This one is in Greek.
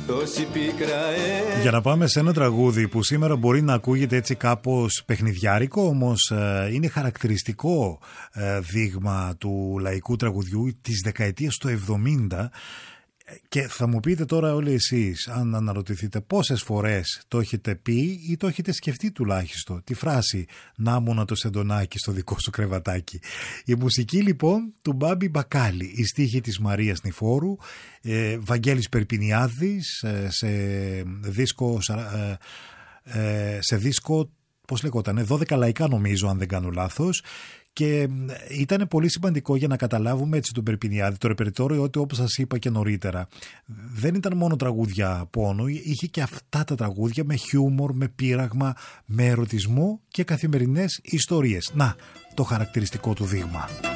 Για να πάμε σε ένα τραγούδι που σήμερα μπορεί να ακούγεται έτσι κάπως παιχνιδιάρικο, όμως είναι χαρακτηριστικό δείγμα του λαϊκού τραγουδιού της δεκαετίας του 70. Και θα μου πείτε τώρα όλοι εσείς, αν αναρωτηθείτε, πόσες φορές το έχετε πει ή το έχετε σκεφτεί τουλάχιστον τη φράση «Να ήμουνα το σεντονάκι στο δικό σου κρεβατάκι». Η μουσική λοιπόν του Μπάμπη Μπακάλι, η στίχη της Μαρίας Νηφόρου, Βαγγέλης Περπινιάδης, σε δίσκο, πώς λεγότανε, 12 λαϊκά νομίζω αν δεν κάνω λάθος. Και ήταν πολύ σημαντικό για να καταλάβουμε έτσι τον Περπινιάδη, το ρεπερτόριο, ότι όπως σας είπα και νωρίτερα, δεν ήταν μόνο τραγούδια πόνου, είχε και αυτά τα τραγούδια με χιούμορ, με πείραγμα, με ερωτισμό και καθημερινές ιστορίες. Να, το χαρακτηριστικό του δείγμα.